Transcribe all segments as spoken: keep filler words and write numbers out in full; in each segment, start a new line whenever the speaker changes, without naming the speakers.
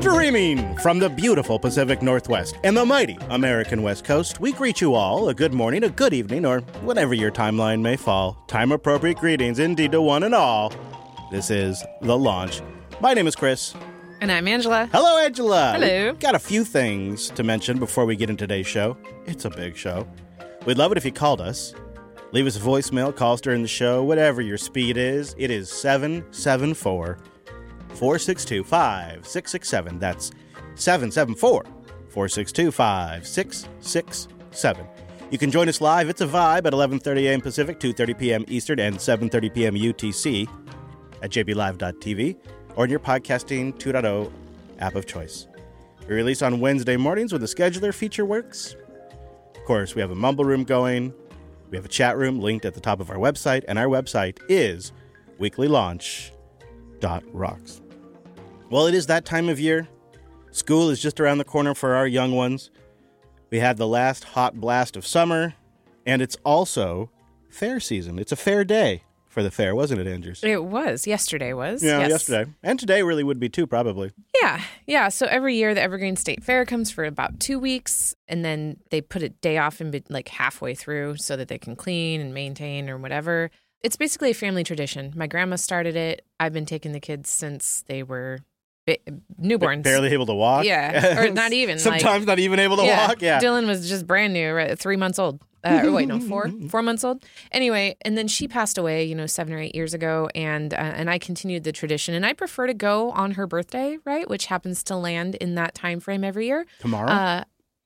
Streaming from the beautiful Pacific Northwest and the mighty American West Coast, we greet you all a good morning, a good evening, or whatever your timeline may fall. Time-appropriate greetings indeed to one and all. This is The Launch. My name is Chris.
And I'm Angela.
Hello, Angela.
Hello.
We've got a few things to mention before we get into today's show. It's a big show. We'd love it if you called us. Leave us a voicemail, calls during the show, whatever your speed is. It is seven seven four, four six two, five six six seven. That's seven seven four, four six two, five six six seven. You can join us live. It's a vibe at eleven thirty a.m. Pacific, two thirty p.m. Eastern, and seven thirty p.m. U T C at j b live dot t v or in your podcasting two point oh app of choice. We release on Wednesday mornings when the scheduler feature works. Of course, we have a mumble room going. We have a chat room linked at the top of our website, and our website is weekly launch dot rocks. Well, it is that time of year. School is just around the corner for our young ones. We had the last hot blast of summer, and it's also fair season. It's a fair day for the fair, wasn't it, Andrews?
It was. Yesterday was.
Yeah,
yes.
yesterday. And today really would be too, probably.
Yeah, yeah. So every year the Evergreen State Fair comes for about two weeks, and then they put a day off in like halfway through so that they can clean and maintain or whatever. It's basically a family tradition. My grandma started it. I've been taking the kids since they were ba- newborns.
Barely able to walk?
Yeah, or not even.
Sometimes
like,
not even able to
yeah,
walk? Yeah.
Dylan was just brand new, right? Three months old. Uh, or wait, no, four, four months old. Anyway, and then she passed away, you know, seven or eight years ago, and uh, and I continued the tradition. And I prefer to go on her birthday, right, which happens to land in that time frame every year.
Tomorrow?
Uh,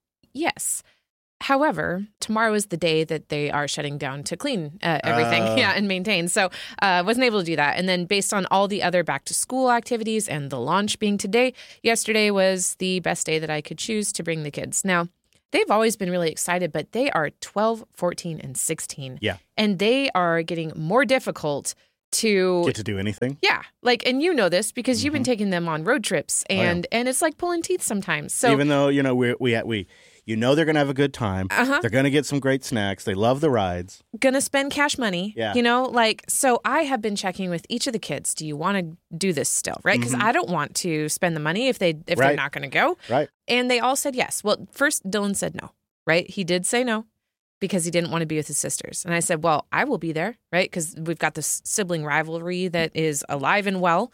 yes. However, tomorrow is the day that they are shutting down to clean uh, everything,
Uh.
yeah, and maintain. So I uh, wasn't able to do that. And then based on all the other back-to-school activities and the launch being today, yesterday was the best day that I could choose to bring the kids. Now, they've always been really excited, but they are twelve, fourteen, and sixteen.
Yeah.
And they are getting more difficult to
Get to do anything?
Yeah. Like, and you know this because you've been
Mm-hmm.
taking them on road trips,
Oh, yeah.
and, and it's like pulling teeth sometimes. So
Even though, you know, we, we, we you know they're going to have a good time.
Uh-huh.
They're going to get some great snacks. They love the rides.
gonna spend cash money,
Yeah.
you know, like, so I have been checking with each of the kids. Do you want to do this still? Right. Because I don't want to spend the money if they, if they're
Mm-hmm. Right.
not going to go.
Right.
And they all said yes. Well, first Dylan said no, right? He did say no because he didn't want to be with his sisters. And I said, well, I will be there, right? Because we've got this sibling rivalry that is alive and well.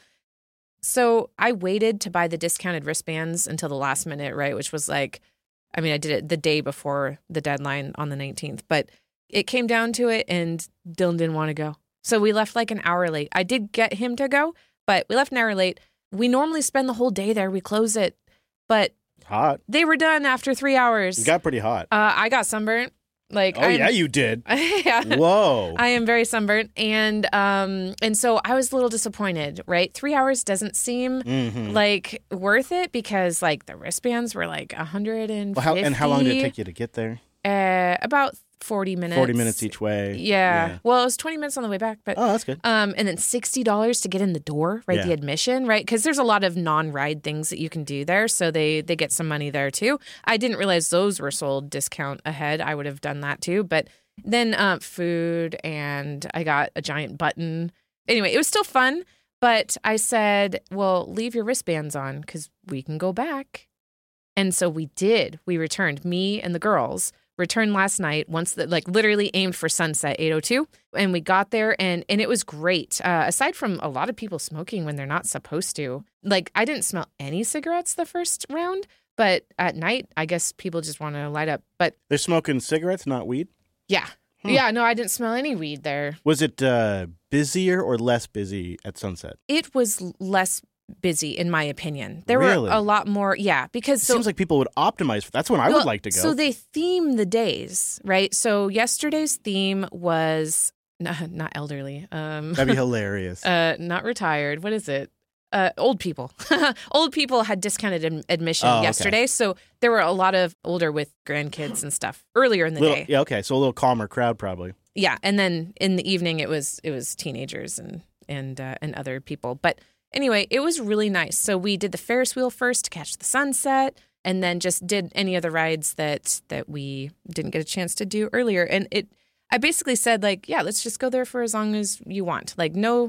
So I waited to buy the discounted wristbands until the last minute, right? Which was like, I mean, I did it the day before the deadline on the nineteenth, but it came down to it and Dylan didn't want to go. So we left like an hour late. I did get him to go, but we left an hour late. We normally spend the whole day there. We close it, but
Hot.
they were done after three hours.
It got pretty hot.
Uh, I got sunburnt. Like,
oh,
I'm-
yeah, you did.
yeah.
Whoa.
I am very sunburnt, and um, and so I was a little disappointed. Right, three hours doesn't seem
Mhm.
like worth it because like the wristbands were like a hundred and
Well, how,
fifty.
and how long did it take you to get there?
Uh, about forty minutes.
forty minutes each way.
Yeah. Well, it was twenty minutes on the way back, but
Oh, that's good.
um, and then sixty dollars to get in the door, right?
Yeah.
The admission, right? Because there's a lot of non-ride things that you can do there, so they they get some money there too. I didn't realize those were sold discount ahead. I would have done that too, but then uh, food, and I got a giant button. Anyway, it was still fun, but I said, "Well, leave your wristbands on because we can go back." And so we did. We returned. Me and the girls returned last night once that like literally aimed for sunset eight oh two, and we got there and and it was great. Uh, aside from a lot of people smoking when they're not supposed to, like I didn't smell any cigarettes the first round, but at night I guess people just want to light up. But
They're smoking cigarettes, not weed?
yeah,
Hmm.
yeah, no, I didn't smell any weed there.
Was it uh, busier or less busy at sunset?
It was less busy in my opinion. There
Really?
were a lot more, yeah, because
It
so
seems like people would optimize for that's when I
Well,
would like to go.
So they theme the days, right? So yesterday's theme was not, not elderly, um,
That'd be hilarious.
uh, not retired. What is it? Uh, old people. Old people had discounted ad- admission
Oh, okay.
yesterday, so there were a lot of older with grandkids and stuff earlier in the
Little,
day.
yeah, okay, so a little calmer crowd probably.
Yeah, and then in the evening it was it was teenagers and and uh, and other people. But anyway, it was really nice. So we did the Ferris wheel first to catch the sunset, and then just did any of the rides that that we didn't get a chance to do earlier. And it, I basically said like, yeah, let's just go there for as long as you want. Like no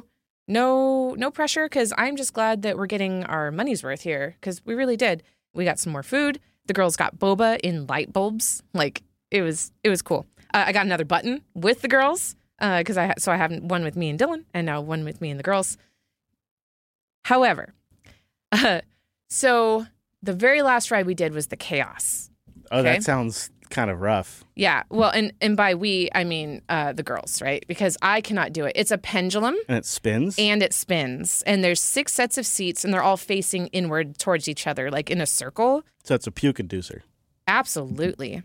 no no pressure, because I'm just glad that we're getting our money's worth here, because we really did. We got some more food. The girls got boba in light bulbs. Like, it was it was cool. Uh, I got another button with the girls, because I ha- so I have one with me and Dylan, and now one with me and the girls. However, uh, so the very last ride we did was the Chaos.
Oh,
okay?
That sounds kind of rough.
Yeah. Well, and, and by we, I mean uh, the girls, right? Because I cannot do it. It's a pendulum.
And it spins?
And it spins. And there's six sets of seats, and they're all facing inward towards each other, like in a circle.
So it's a puke inducer.
Absolutely.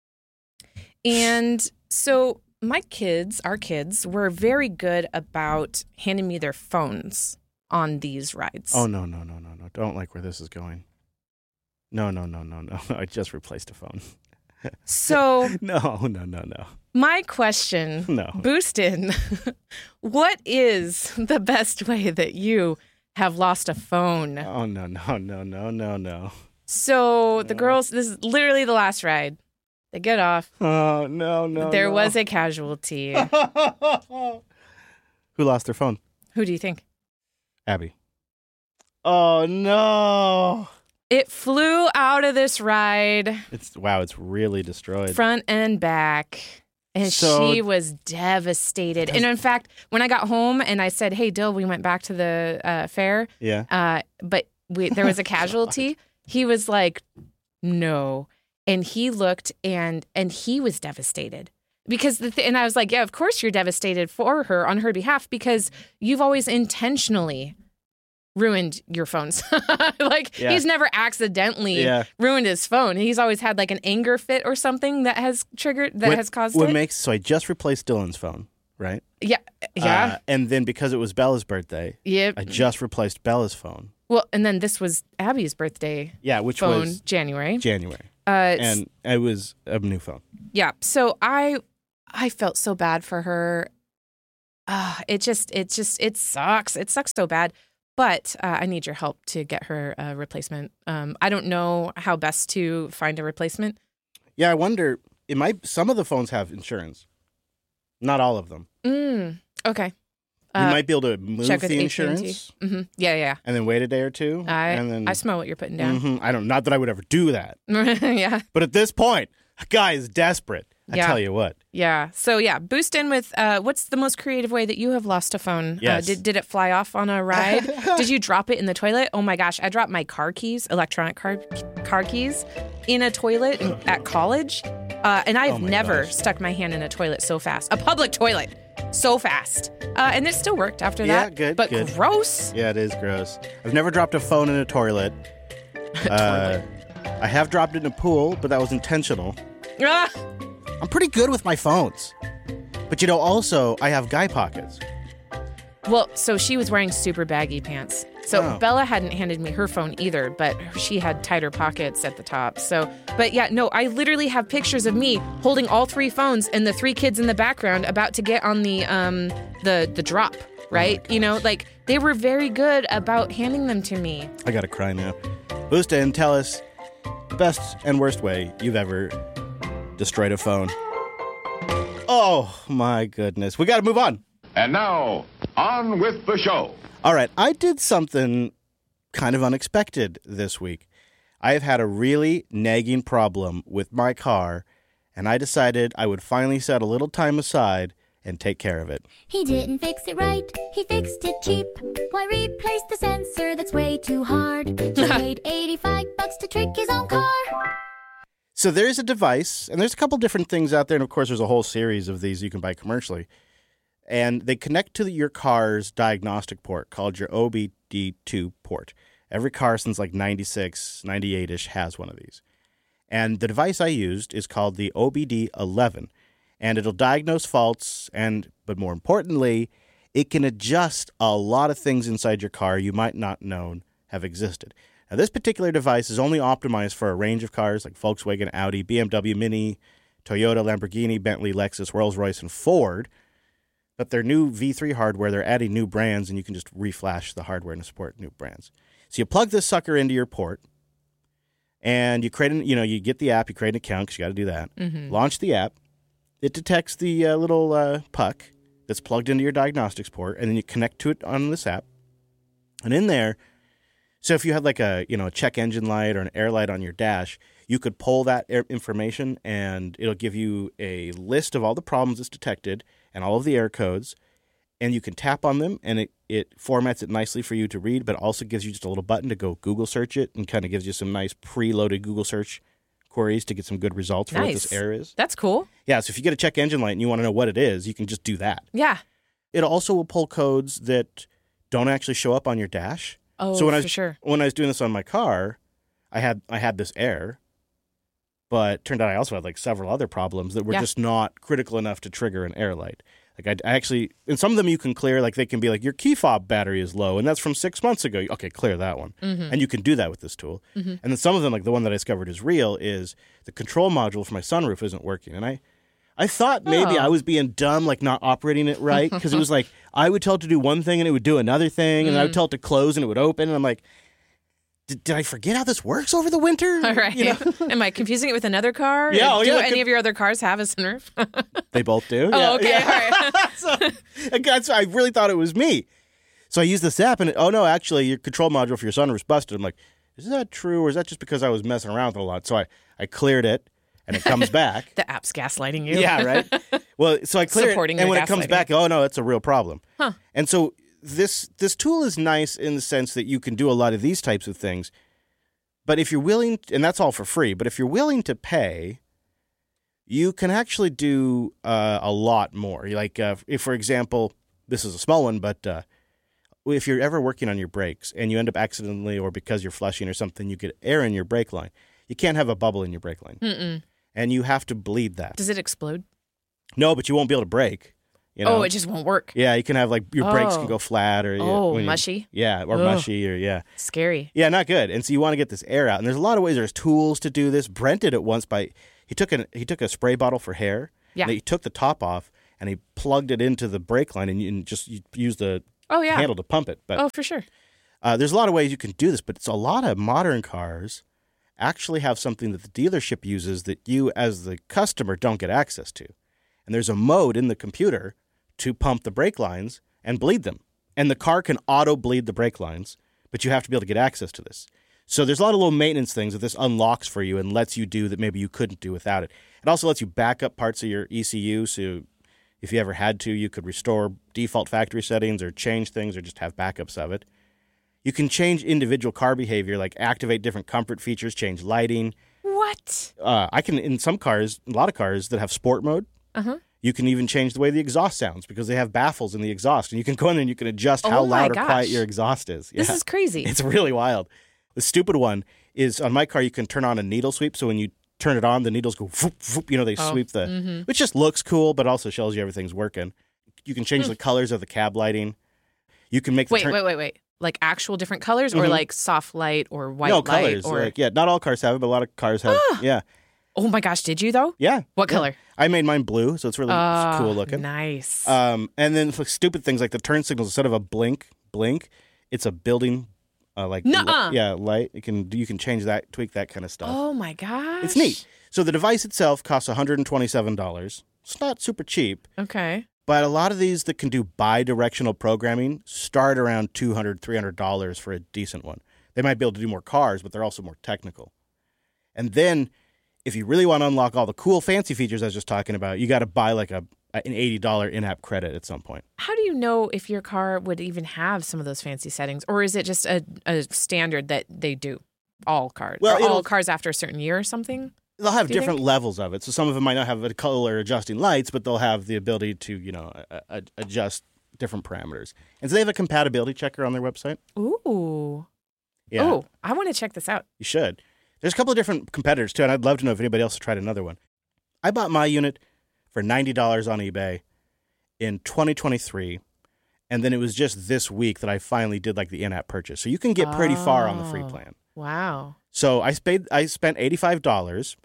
And so my kids, our kids, were very good about handing me their phones on these rides.
Oh, no, no, no, no, no. Don't like where this is going. No, no, no, no, no. I just replaced a phone.
So
no, no, no, no.
My question,
no.
Boostin, what is the best way that you have lost a phone?
Oh, no, no, no, no, no, no.
So the girls, this is literally the last ride. They get off.
Oh, no, no,
There
no.
was a casualty.
Who lost their phone?
Who do you think?
Abby. Oh, no.
It flew out of this ride.
It's wow, it's really destroyed.
Front and back. And
So-
she was devastated. And in fact, when I got home and I said, hey, Dill, we went back to the uh, fair,
Yeah.
uh, but we, there was a casualty. He was like, no. And he looked and and he was devastated. Because the th- and I was like, yeah, of course you're devastated for her on her behalf, because you've always intentionally ruined your phones. Like,
Yeah.
he's never accidentally
Yeah.
ruined his phone. He's always had like an anger fit or something that has triggered, that
What-
has caused
What
it.
makes so I just replaced Dylan's phone, right?
yeah. Yeah.
Uh, and then because it was Bella's birthday,
yep.
I just replaced Bella's phone.
Well, and then this was Abby's birthday
Yeah, which
phone,
was
January.
January.
Uh,
And it was a new phone.
Yeah. So I I felt so bad for her. Uh, it just it just it sucks. It sucks so bad. But uh, I need your help to get her a replacement. Um, I don't know how best to find a replacement.
Yeah, I wonder. It might. Some of the phones have insurance. Not all of them.
Mm, okay.
You
Uh,
might be able to move
check with
the
A T and T.
insurance
Mm-hmm. Yeah, yeah.
and then wait a day or two.
I
and then,
I smell what you're putting down.
Mhm. I don't. Not that I would ever do that.
Yeah.
But at this point, a guy is desperate. I
Yeah.
tell you what.
Yeah. So yeah, boost in with uh, what's the most creative way that you have lost a phone?
Yes.
Uh, did did it fly off on a ride? Did you drop it in the toilet? Oh my gosh, I dropped my car keys, electronic car car keys, in a toilet in, at college, uh, and I've
Oh my
never
gosh.
stuck my hand in a toilet so fast, a public toilet, so fast, uh, and it still worked after
Yeah,
that.
good,
But
good.
gross.
Yeah, it is gross. I've never dropped a phone in a toilet. Uh, I have dropped it in a pool, but that was intentional.
Ah!
I'm pretty good with my phones. But you know, also, I have guy pockets.
Well, so she was wearing super baggy pants. So
Oh.
Bella hadn't handed me her phone either, but she had tighter pockets at the top. So, but yeah, no, I literally have pictures of me holding all three phones and the three kids in the background about to get on the um the the drop, right? You know, like they were very good about handing them to me.
I gotta cry now. Boosta, and tell us the best and worst way you've ever destroyed a phone. Oh, my goodness. We gotta move on.
And now, on with the show.
All right, I did something kind of unexpected this week. I have had a really nagging problem with my car, and I decided I would finally set a little time aside and take care of it.
He didn't fix it right, he fixed it cheap. Why replace the sensor? That's way too hard. He paid eighty-five bucks to trick his own car.
So there's a device, and there's a couple different things out there, and of course there's a whole series of these you can buy commercially. And they connect to your car's diagnostic port called your O B D two port. Every car since like ninety-six, ninety-eight-ish has one of these. And the device I used is called the O B D eleven. And it'll diagnose faults, and but more importantly, it can adjust a lot of things inside your car you might not known have existed. Now, this particular device is only optimized for a range of cars like Volkswagen, Audi, B M W, Mini, Toyota, Lamborghini, Bentley, Lexus, Rolls-Royce, and Ford. But their new V three hardware, they're adding new brands, and you can just reflash the hardware to support new brands. So you plug this sucker into your port, and you create, an, you know, you get the app, you create an account because you got to do that.
Mm-hmm.
Launch the app. It detects the uh, little uh, puck that's plugged into your diagnostics port, and then you connect to it on this app. And in there, so if you had like a, you know, a check engine light or an air light on your dash, you could pull that air information and it'll give you a list of all the problems it's detected and all of the error codes. And you can tap on them and it, it formats it nicely for you to read, but also gives you just a little button to go Google search it and kind of gives you some nice preloaded Google search queries to get some good results for
Nice.
what this error is.
That's cool.
Yeah, so if you get a check engine light and you want to know what it is, you can just do that.
Yeah.
It also will pull codes that don't actually show up on your dash.
Oh,
so when
for
I was,
sure.
when I was doing this on my car, I had I had this error, but turned out I also had like several other problems that were
Yeah.
just not critical enough to trigger an air light. Like I, I actually, and some of them you can clear, like they can be like your key fob battery is low, and that's from six months ago. Okay, clear that one,
Mm-hmm.
and you can do that with this tool. Mm-hmm. And then some of them, like the one that I discovered is real, is the control module for my sunroof isn't working, and I. I thought maybe
Oh.
I was being dumb, like not operating it right, because it was like I would tell it to do one thing and it would do another thing, and
Mm.
I would tell it to close and it would open, and I'm like, did, did I forget how this works over the winter?
All right.
You know?
Am I confusing it with another car?
Yeah, oh,
Do
yeah, it
any
could-
of your other cars have a sunroof?
They both do.
Oh,
yeah,
okay.
yeah.
All right.
so, again, so I really thought it was me. So I used this app, and it, oh no, actually, your control module for your sunroof's busted. I'm like, is that true, or is that just because I was messing around with it a lot? So I, I cleared it, and it comes back.
The app's gaslighting you.
Yeah, right. Well, so I clear
Supporting
it, and
your
when it comes
gaslighting.
back, oh no, that's a real problem.
Huh.
And so this this tool is nice in the sense that you can do a lot of these types of things. But if you're willing, and that's all for free. But if you're willing to pay, you can actually do uh, a lot more. Like, uh, if for example, this is a small one, but uh, if you're ever working on your brakes and you end up accidentally, or because you're flushing or something, you get air in your brake line. You can't have a bubble in your brake line.
Mm-mm.
And you have to bleed that.
Does it explode?
No, but you won't be able to brake. You know?
Oh, it just won't work.
Yeah, you can have like your brakes
Oh.
can go flat or
Oh,
when you-
mushy?
yeah, or
Ugh.
mushy or yeah,
Scary.
yeah, not good. And so you want to get this air out. And there's a lot of ways. There's tools to do this. Brent did it once by he took an he took a spray bottle for hair.
Yeah.
And he took the top off and he plugged it into the brake line and you and just you use the
Oh, yeah.
handle to pump it. But
Oh, for sure.
uh, there's a lot of ways you can do this. But it's a lot of modern cars actually have something that the dealership uses that you as the customer don't get access to. And there's a mode in the computer to pump the brake lines and bleed them. And the car can auto bleed the brake lines, but you have to be able to get access to this. So there's a lot of low maintenance things that this unlocks for you and lets you do that maybe you couldn't do without it. It also lets you back up parts of your E C U, so if you ever had to, you could restore default factory settings or change things or just have backups of it. You can change individual car behavior, like activate different comfort features, change lighting.
What?
Uh, I can, in some cars, a lot of cars that have sport mode,
Uh-huh.
you can even change the way the exhaust sounds because they have baffles in the exhaust. And you can go in there and you can adjust how
Oh my
loud or
gosh.
quiet your exhaust is.
This
Yeah.
is crazy.
It's really wild. The stupid one is on my car, you can turn on a needle sweep. So when you turn it on, the needles go, whoop, whoop, you know, they
Oh,
sweep the,
mhm.
which just looks cool, but also shows you everything's working. You can change the colors of the cab lighting. You can make the
Wait,
turn-
wait, wait, wait. Like actual different colors or
Mhm.
like soft light or white
no
light?
colors.
Or
Like, yeah, not all cars have it, but a lot of cars have. Yeah,
Oh my gosh, did you though?
yeah.
What
yeah.
color?
I made mine blue, so it's really
Oh,
cool looking.
Nice.
Um, and then for stupid things like the turn signals, instead of a blink, blink, it's a building, uh, like
Nuh-uh.
li- yeah, light. You can you can change that, tweak that kind of stuff.
oh my gosh.
It's neat. So the device itself costs one hundred twenty-seven dollars. It's not super cheap,
Okay.
but a lot of these that can do bi-directional programming start around two hundred dollars, three hundred dollars for a decent one. They might be able to do more cars, but they're also more technical. And then if you really want to unlock all the cool fancy features I was just talking about, you got to buy like a an eighty dollars in-app credit at some point.
How do you know if your car would even have some of those fancy settings, or is it just a, a standard that they do? All cars,
Well,
or all
it'll-
cars after a certain year or something.
They'll have
Do you
different
think?
levels of it. So some of them might not have a color adjusting lights, but they'll have the ability to, you know, a, a, adjust different parameters. And so they have a compatibility checker on their website.
Ooh.
Yeah,
Oh, I want to check this out.
you should. There's a couple of different competitors too, and I'd love to know if anybody else has tried another one. I bought my unit for ninety dollars on eBay in twenty twenty-three, and then it was just this week that I finally did like the in-app purchase. So you can get pretty far on the free
Oh.
plan.
Wow.
So I spent I spent eighty-five dollars,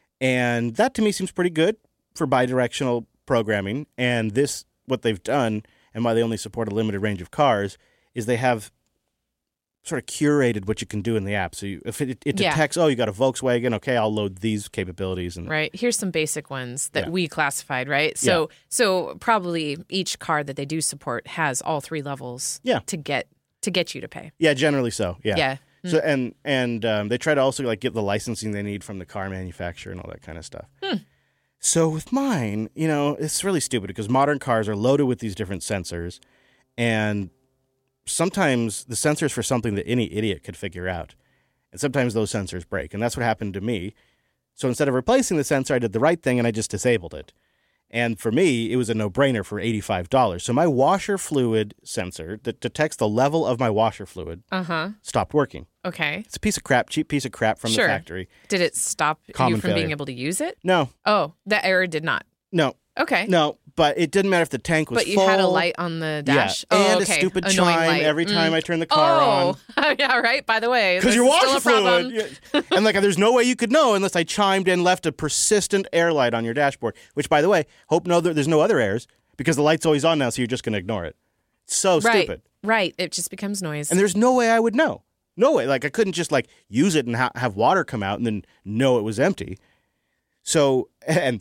and that to me seems pretty good for bidirectional programming. And this, what they've done, and why they only support a limited range of cars, is they have sort of curated what you can do in the app. So you, if it, it
Yeah.
detects, oh, you got a Volkswagen, okay, I'll load these capabilities. And
Right. Here's some basic ones that
Yeah.
we classified, right? So so probably each car that they do support has all three levels
Yeah.
to get to get you to pay.
Yeah, generally so. Yeah.
Yeah.
So and and um, they try to also like get the licensing they need from the car manufacturer and all that kind of stuff.
Hmm.
So with mine, you know, it's really stupid because modern cars are loaded with these different sensors, and sometimes the sensors for something that any idiot could figure out, and sometimes those sensors break, and that's what happened to me. So instead of replacing the sensor, I did the right thing and I just disabled it. And for me, it was a no-brainer for eighty-five dollars. So my washer fluid sensor that detects the level of my washer fluid
Uh-huh.
stopped working.
Okay.
It's a piece of crap, cheap piece of crap from
Sure.
the factory.
Did it stop
Common
you from
failure.
being able to use it?
No,
Oh, that error did not.
no,
Okay.
no. But it didn't matter if the tank was
But you
full.
had a light on the dash.
Yeah,
Oh,
and
okay.
a stupid
Annoying
chime
light.
every time
Mm.
I turn the car on.
Oh, yeah, right. By the way,
Because
this
your
is still
washer
a problem.
fluid. Yeah. And like, there's no way you could know unless I chimed and left a persistent air light on your dashboard. Which, by the way, hope no, there's no other errors because the light's always on now, so you're just going to ignore it. It's so
Right.
stupid.
Right. It just becomes noise.
And there's no way I would know. No way. Like I couldn't just like use it and ha- have water come out and then know it was empty. So and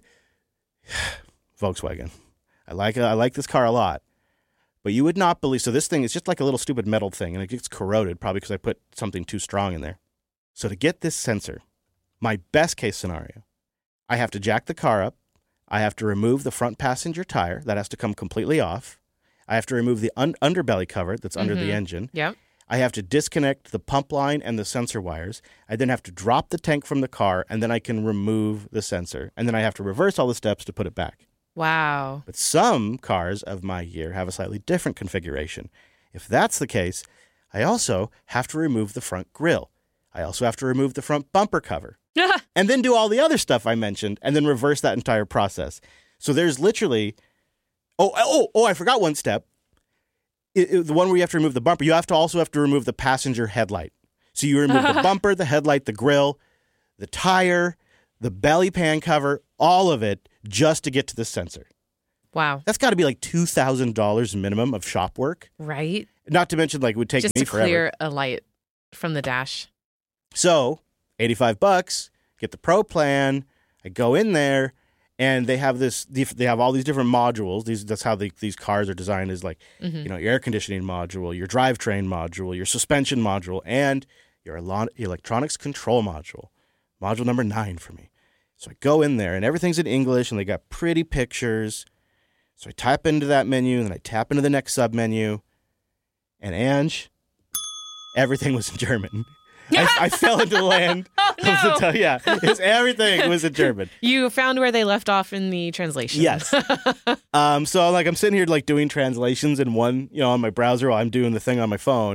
Volkswagen, I like I like this car a lot, but you would not believe. So this thing is just like a little stupid metal thing, and it gets corroded probably because I put something too strong in there. So to get this sensor, my best case scenario, I have to jack the car up. I have to remove the front passenger tire. That has to come completely off. I have to remove the un- underbelly cover that's under the engine.
Yep.
I have to disconnect the pump line and the sensor wires. I then have to drop the tank from the car, and then I can remove the sensor. And then I have to reverse all the steps to put it back.
Wow.
But some cars of my year have a slightly different configuration. If that's the case, I also have to remove the front grille. I also have to remove the front bumper cover. And then do all the other stuff I mentioned, and then reverse that entire process. So there's literally, oh, oh, oh, I forgot one step. It, it- the one where you have to remove the bumper, you have to also have to remove the passenger headlight. So you remove the bumper, the headlight, the grille, the tire, the belly pan cover, all of it just to get to the sensor.
Wow.
That's got to be like two thousand dollars minimum of shop work.
Right.
Not to mention, like, it would take
Just
me
to
forever.
clear a light from the dash.
So, eighty-five bucks, get the pro plan. I go in there, and they have this. They have all these different modules. These that's how the, these cars are designed. Is like, you know, your air conditioning module, your drivetrain module, your suspension module, and your elo- electronics control module. Module number nine for me. So I go in there, and everything's in English, and they got pretty pictures. So I type into that menu, and then I tap into the next sub menu, and Ange, everything was in German. I, I fell into the land.
Oh,
of the tel- yeah, it's, everything was in German.
You found where they left off in the translation.
Yes. um. So like I'm sitting here like doing translations in one, you know, on my browser while I'm doing the thing on my phone.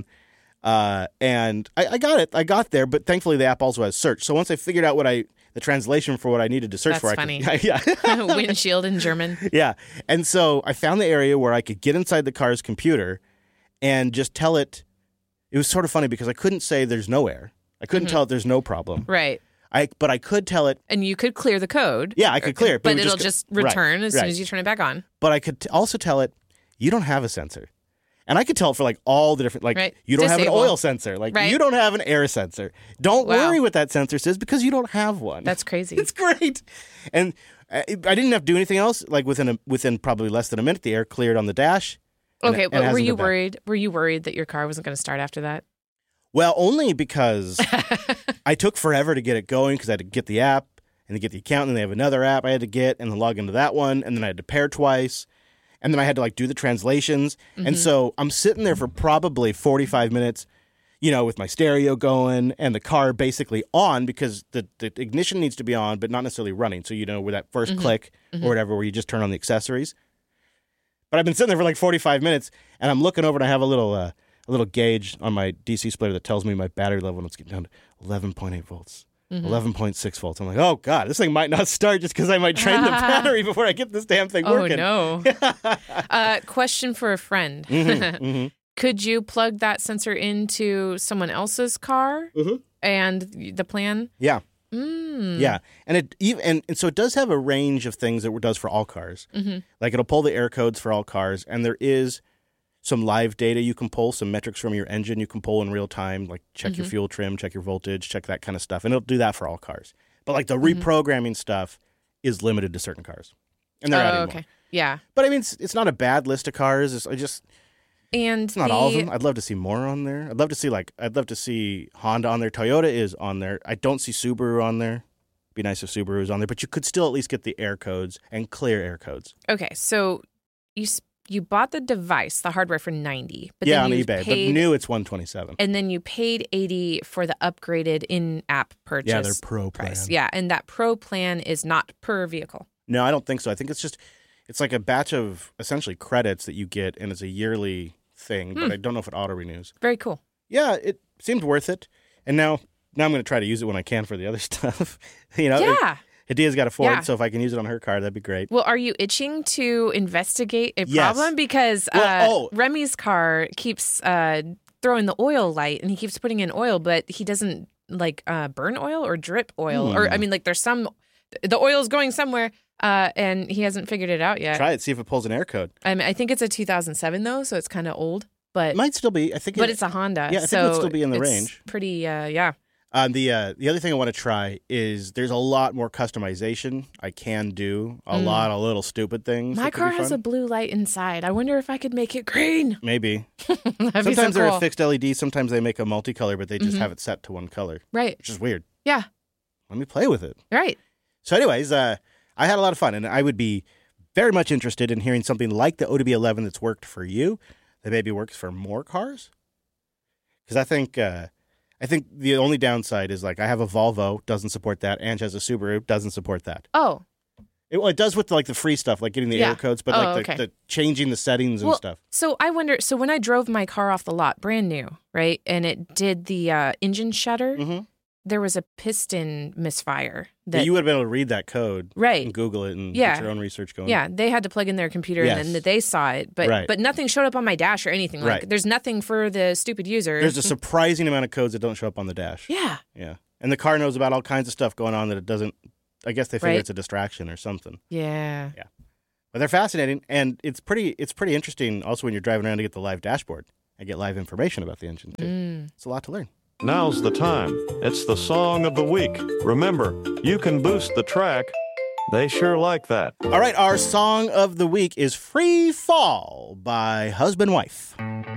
Uh, and I, I got it. I got there, but thankfully the app also has search. So once I figured out what I the translation for what I needed to search
That's
for,
funny.
I could, yeah,
Windshield in German.
yeah. And so I found the area where I could get inside the car's computer and just tell it. It was sort of funny because I couldn't say there's no air. I couldn't tell it there's no problem.
Right.
I but I could tell it.
And you could clear the code.
Yeah, I could clear it, but
But
it would
it'll
just
just,
go- right,
return as soon
right.
as you turn it back on.
But I could t- also tell it you don't have a sensor. And I could tell it for like all the different, like
Right.
you don't have
Disable.
an oil sensor, like
Right.
you don't have an air sensor. Don't
Wow.
worry what that sensor says because you don't have one.
That's crazy.
It's great. And I, I didn't have to do anything else. Like within a, within probably less than a minute, the air cleared on the dash. and
Okay,
it- and it
but were
hasn't
you
been back.
worried? Were you worried that your car wasn't going to start after that?
Well, only because I took forever to get it going because I had to get the app and to get the account, and then they have another app I had to get and then log into that one, and then I had to pair twice, and then I had to like do the translations,
Mm-hmm.
and so I'm sitting there for probably forty-five minutes, you know, with my stereo going and the car basically on because the, the ignition needs to be on, but not necessarily running. So you know, with that 1st
Mm-hmm.
click or whatever, where you just turn on the accessories. But I've been sitting there for like forty-five minutes, and I'm looking over, and I have a little. Uh, a little gauge on my D C splitter that tells me my battery level, and it's getting down to eleven point eight volts, eleven point six volts. I'm like, oh, God, this thing might not start just because I might drain the battery before I get this damn thing
Oh,
working.
no. uh, question for a friend.
Mm-hmm,
Could you plug that sensor into someone else's car
Mhm.
and the plan?
Yeah.
Mm.
Yeah. And it even and, and so it does have a range of things that it does for all cars.
Mm-hmm.
Like it'll pull the air codes for all cars, and there is some live data you can pull, some metrics from your engine you can pull in real time, like check
Mm-hmm.
your fuel trim, check your voltage, check that kind of stuff. And it'll do that for all cars. But like the
Mm-hmm.
reprogramming stuff is limited to certain cars. And they're
Oh,
adding
okay.
more.
Yeah.
But I mean, it's, it's not a bad list of cars. It's I just
And
it's not
the,
all of them. I'd love to see more on there. I'd love to see like I'd love to see Honda on there. Toyota is on there. I don't see Subaru on there. Be nice if Subaru was on there, but you could still at least get the air codes and clear air codes.
Okay, so you s- you bought the device, the hardware for ninety, but
yeah,
then
on
you
eBay.
paid,
But new, it's one twenty-seven.
and then you paid eighty for the upgraded in-app purchase.
Yeah, their pro plan.
price. Yeah, and that pro plan is not per vehicle.
No, I don't think so. I think it's just it's like a batch of essentially credits that you get, and it's a yearly thing.
Hmm.
But I don't know if it auto renews.
Very cool.
Yeah, it seemed worth it. And now, now I'm going to try to use it when I can for the other stuff. you know,
Yeah.
Hadia's got a Ford,
Yeah.
so if I can use it on her car, that'd be great.
Well, are you itching to investigate a
Yes.
problem? Because
Well,
uh,
oh.
Remy's car keeps uh, throwing the oil light, and he keeps putting in oil, but he doesn't like uh, burn oil or drip oil, or
Hmm.
I mean, like there's some the oil's going somewhere, uh, and he hasn't figured it out yet.
Try it, see if it pulls an air code.
I mean, I think it's a two thousand seven though, so it's kind of old, but
It might still be. I think.
but
it,
it's a Honda.
Yeah, I think
so
it would still be in the
it's
range.
Pretty, uh, yeah.
Um, the uh, the other thing I want to try is there's a lot more customization I can do. A
Mm.
lot of little stupid things.
My
that could
car
be
has a
fun.
blue light inside. I wonder if I could make it green.
Maybe.
That'd be so
Sometimes they're a
cool.
fixed L E D. Sometimes they make a multicolor, but they just
Mhm.
have it set to one color,
Right.
which is weird.
Yeah.
Let me play with it.
Right.
So, anyways, uh, I had a lot of fun, and I would be very much interested in hearing something like the O D B eleven that's worked for you, that maybe works for more cars. Because I think, uh, I think the only downside is like I have a Volvo, doesn't support that. Ange has a Subaru, doesn't support that.
Oh.
It, well, it does with like the free stuff, like getting the
Yeah.
air codes, but
Oh,
like the,
okay.
the changing the settings and
Well,
stuff.
So I wonder. So when I drove my car off the lot, brand new, right, and it did the uh, engine shutter,
Mm-hmm.
there was a piston misfire. That
You would have been able to read that code,
Right.
and Google it, and
Yeah.
get your own research going.
yeah, they had to plug in their computer,
Yes.
and then they saw it, but
Right.
but nothing showed up on my dash or anything. Like
Right.
there's nothing for the stupid user.
There's a surprising amount of codes that don't show up on the dash.
yeah.
Yeah. And the car knows about all kinds of stuff going on that it doesn't. I guess they figure
Right.
it's a distraction or something.
Yeah.
But they're fascinating, and it's pretty. It's pretty interesting. Also, when you're driving around to get the live dashboard, I get live information about the engine too.
Mm.
It's a lot to learn.
Now's the time. It's the song of the week. Remember, you can boost the track. They sure like that.
All right, our song of the week is "Free Fall" by Husband Wife.